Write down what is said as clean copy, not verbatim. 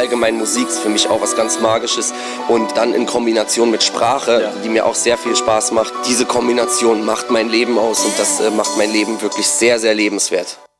allgemein Musik ist für mich auch was ganz Magisches. Und dann in Kombination mit Sprache, die mir auch sehr viel Spaß macht. Diese Kombination macht mein Leben aus und das macht mein Leben wirklich sehr, sehr lebenswert.